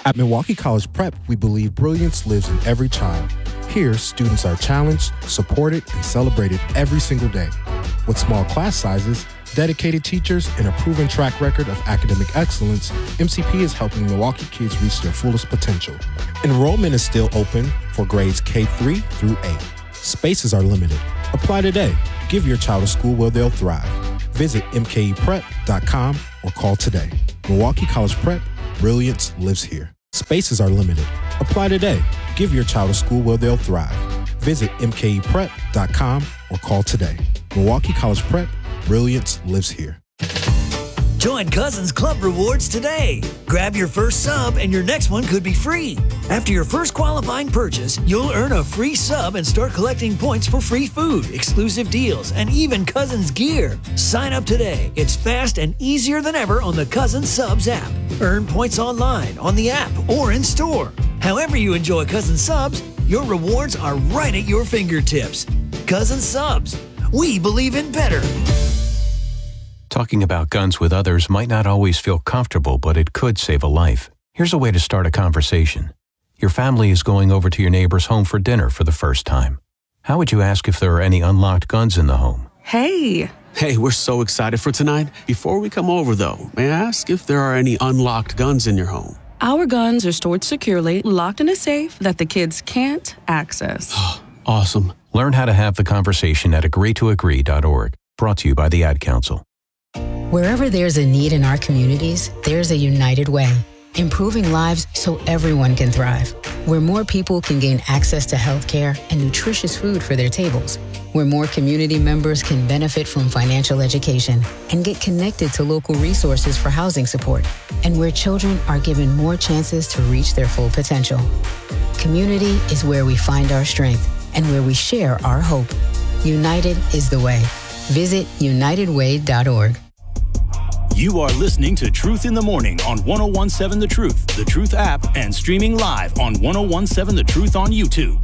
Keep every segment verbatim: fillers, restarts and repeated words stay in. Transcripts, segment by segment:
At Milwaukee College Prep, we believe brilliance lives in every child. Here, students are challenged, supported, and celebrated every single day. With small class sizes, dedicated teachers, and a proven track record of academic excellence, M C P is helping Milwaukee kids reach their fullest potential. Enrollment is still open for grades K three through eight. Spaces are limited. Apply today. Give your child a school where they'll thrive. Visit m k e prep dot com or call today. Milwaukee College Prep, brilliance lives here. Spaces are limited. Apply today. Give your child a school where they'll thrive. Visit m k e prep dot com or call today. Milwaukee College Prep, brilliance lives here. Join Cousins Club Rewards today. Grab your first sub and your next one could be free. After your first qualifying purchase, you'll earn a free sub and start collecting points for free food, exclusive deals, and even Cousins gear. Sign up today. It's fast and easier than ever on the Cousins Subs app. Earn points online, on the app, or in store. However you enjoy Cousins Subs, your rewards are right at your fingertips. Cousins Subs. We believe in better. Talking about guns with others might not always feel comfortable, but it could save a life. Here's a way to start a conversation. Your family is going over to your neighbor's home for dinner for the first time. How would you ask if there are any unlocked guns in the home? Hey. Hey, we're so excited for tonight. Before we come over, though, may I ask if there are any unlocked guns in your home? Our guns are stored securely, locked in a safe that the kids can't access. Awesome. Learn how to have the conversation at agree to agree dot org. Brought to you by the Ad Council. Wherever there's a need in our communities, there's a United Way, improving lives so everyone can thrive. Where more people can gain access to healthcare and nutritious food for their tables. Where more community members can benefit from financial education and get connected to local resources for housing support. And where children are given more chances to reach their full potential. Community is where we find our strength and where we share our hope. United is the way. Visit united way dot org. You are listening to Truth in the Morning on ten seventeen The Truth, The Truth app, and streaming live on ten seventeen The Truth on YouTube.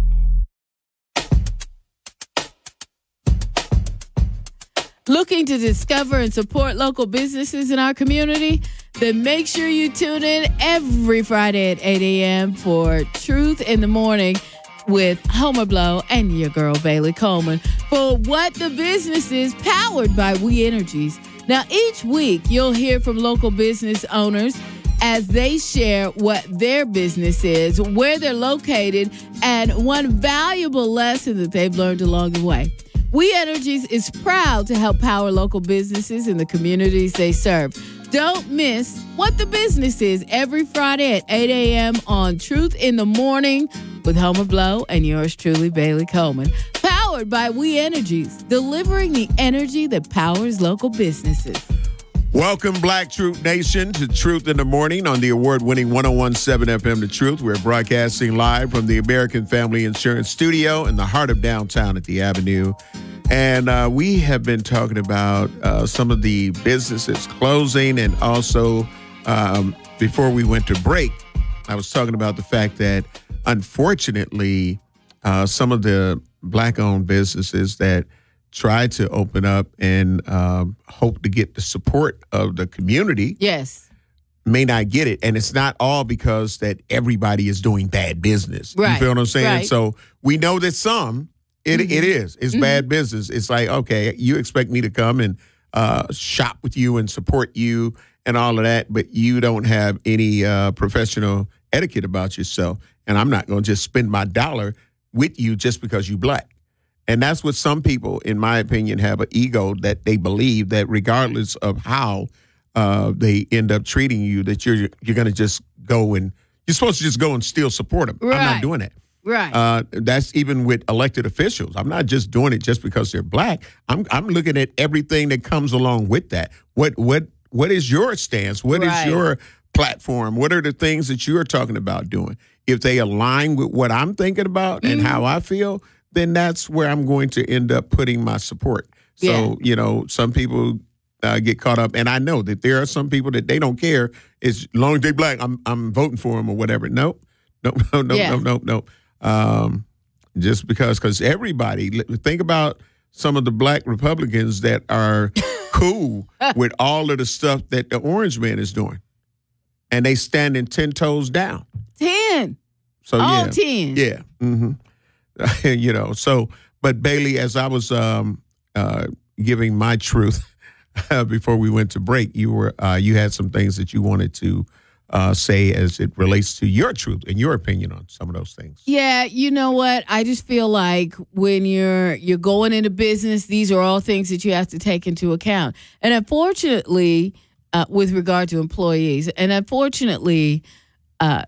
Looking to discover and support local businesses in our community? Then make sure you tune in every Friday at eight a.m. for Truth in the Morning with Homer Blow and your girl Bailey Coleman for What the Business Is, powered by We Energies. Now, each week, you'll hear from local business owners as they share what their business is, where they're located, and one valuable lesson that they've learned along the way. We Energies is proud to help power local businesses in the communities they serve. Don't miss What the Business Is every Friday at eight a.m. on Truth in the Morning with Homer Blow and yours truly, Bailey Coleman. Powered by We Energies, delivering the energy that powers local businesses. Welcome, Black Truth Nation, to Truth in the Morning on the award-winning ten seventeen F M The Truth. We're broadcasting live from the American Family Insurance Studio in the heart of downtown at the Avenue. And uh, we have been talking about uh, some of the businesses closing, and also um, before we went to break, I was talking about the fact that, unfortunately, uh, some of the Black-owned businesses that try to open up and um, hope to get the support of the community, yes, may not get it. And it's not all because that everybody is doing bad business. Right. You feel what I'm saying? Right. So we know that some, it mm-hmm. it is. It's mm-hmm. bad business. It's like, okay, you expect me to come and uh, shop with you and support you and all of that, but you don't have any uh, professional etiquette about yourself. And I'm not going to just spend my dollar with you just because you Black. And that's what some people, in my opinion, have an ego that they believe that regardless of how uh, they end up treating you, that you're you're going to just go and you're supposed to just go and still support them. Right. I'm not doing that. Right. Uh, that's even with elected officials. I'm not just doing it just because they're Black. I'm I'm looking at everything that comes along with that. What what what is your stance? What right. is your platform? What are the things that you're talking about doing? If they align with what I'm thinking about mm-hmm. and how I feel, then that's where I'm going to end up putting my support. So, yeah. you know, some people uh, get caught up, and I know that there are some people that they don't care. As long as they're Black, I'm I'm voting for them or whatever. Nope, nope, nope, nope, yeah. nope, nope, nope. Um, just because, because everybody, think about some of the Black Republicans that are cool with all of the stuff that the Orange Man is doing. and they standing ten toes down. ten. So All yeah, ten. yeah, mm-hmm. You know. So, but Bailey, as I was um, uh, giving my truth before we went to break, you were uh, you had some things that you wanted to uh, say as it relates to your truth and your opinion on some of those things. Yeah, you know what? I just feel like when you're you're going into business, these are all things that you have to take into account. And unfortunately, uh, with regard to employees, and unfortunately, uh,